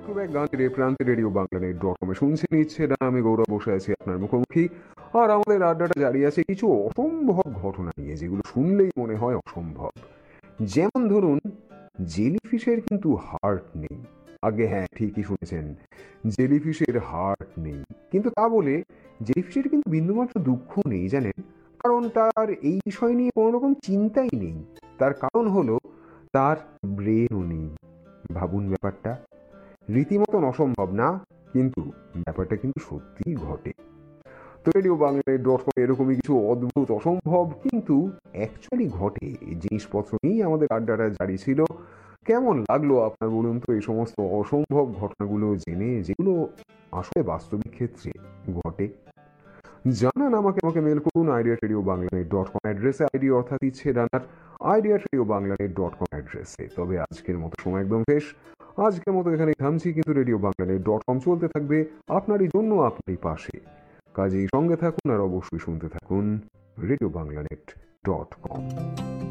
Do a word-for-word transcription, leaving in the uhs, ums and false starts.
এক গানের এই প্রান্তে রেডিও বাংলা নেট ডট কমে শুনছেন ইচ্ছে না আমি গৌরব বসে আছি আপনার মুখোমুখি। আর আমাদের আড্ডাটা জারি আছে কিছু অসম্ভব ঘটনা নিয়ে, যেগুলো শুনলেই মনে হয় অসম্ভব। যেমন ধরুন, জেলিফিশের কিন্তু হার্ট নেই। আগে হ্যাঁ, ঠিকই শুনেছেন, জেলিফিশের হার্ট নেই। কিন্তু তা বলে জেলিফিশের কিন্তু বিন্দুমাত্র দুঃখ নেই, জানেন? কারণ তার এই বিষয় নিয়ে কোনো রকম চিন্তাই নেই। তার কারণ হলো তার ব্রেনও নেই। ভাবুন ব্যাপারটা, রীতিমতন অসম্ভব না, কিন্তু ব্যাপারটা কিন্তু সত্যিই ঘটে। তো রেডিও বাংলায় ডট কম এরকমই কিছু অদ্ভুত অসম্ভব কিন্তু অ্যাকচুয়ালি ঘটে এই জিনিসপত্র নিয়েই আমাদের আড্ডাটা জারি ছিল। কেমন লাগলো আপনার বলুন তো এই সমস্ত অসম্ভব ঘটনাগুলো জেনে, যেগুলো আসলে বাস্তবিক ক্ষেত্রে ঘটে? জানান আমাকে, আমাকে মেল করুন idea radio Bangla net dot com অ্যাড্রেসে, আইডি অর্থাৎ ইচ্ছে ডানার idea radio Bangla net dot com অ্যাড্রেসে। তবে আজকের মতো সময় একদম শেষ। আজকের মতো এখানে থামছি, কিন্তু radio Bangla net dot com চলতে থাকবে আপনারই জন্য, আপনারই পাশে। কাজেই সঙ্গে থাকুন আর অবশ্যই শুনতে থাকুন radio Bangla net dot com.